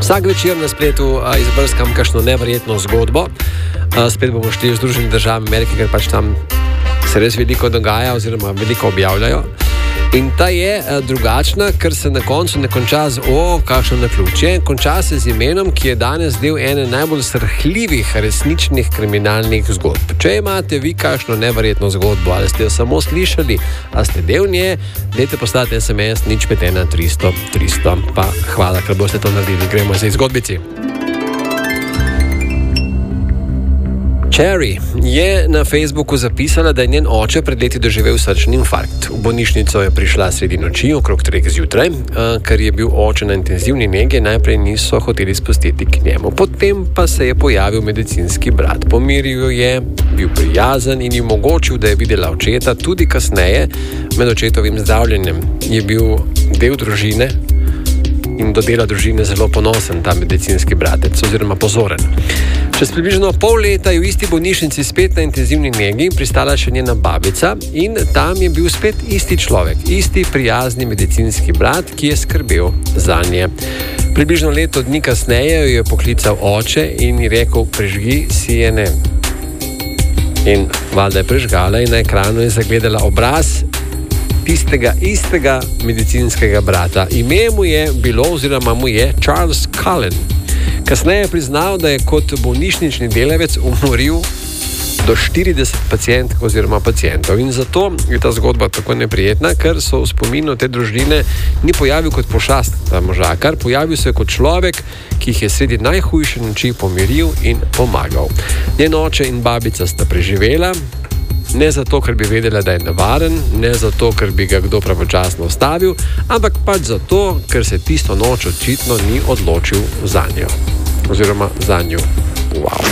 Vsak večer na spletu izbrskam kakšno neverjetno zgodbo. Spet bomo šli v Združene države Amerike, ker pač tam se res veliko dogaja oziroma veliko objavljajo. In ta je drugačna, ker se na koncu ne konča z kakšno naključje. Konča se z imenom, ki je danes del ene najbolj srhljivih resničnih kriminalnih zgodb. Če imate vi kakšno neverjetno zgodbo, ali ste jo samo slišali, ali ste del nje, dajte poslati SMS 051 300 300. Pa hvala, ker boste to naredili. Gremo zdaj zgodbici. Cherry je na Facebooku zapisala, da je njen oče pred leti doživel srčni infarkt. V bolnišnico je prišla sredi noči, okrog 3 zjutraj, ker je bil oče na intenzivni negi, najprej niso hoteli spustiti k njemu. Potem pa se je pojavil medicinski brat. Pomiril jo je, bil prijazen in ji omogočil, da je videla očeta. Tudi kasneje, med očetovim zdravljenjem, je bil del družine in do dela družine zelo ponosen ta medicinski bratec oziroma pozoren. Čez približno pol leta je v isti bolnišnici spet na intenzivni negi pristala še njena babica in tam je bil spet isti človek, isti prijazni medicinski brat, ki je skrbel zanje. Približno leto dni kasneje jo je poklical oče in ji rekel, prižgi CNN. In valjda je prižgala in na ekranu je zagledala obraz tistega istega medicinskega brata. Ime mu je bilo oziroma mu je Charles Cullen. Kasneje je priznal, da je kot bolnišnični delavec umoril do 40 pacientk oziroma pacientov. In zato je ta zgodba tako neprijetna, ker so v spominu te družine ni pojavil kot pošast ta možakar, pojavil se je kot človek, ki jih je sredi najhujše noči pomiril in pomagal. Njen oče in babica sta preživela, ne zato, ker bi vedela, da je nevaren, ne zato, ker bi ga kdo pravočasno ustavil, ampak pač zato, ker se tisto noč očitno ni odločil zanjo. Oziroma zanjo. Wow.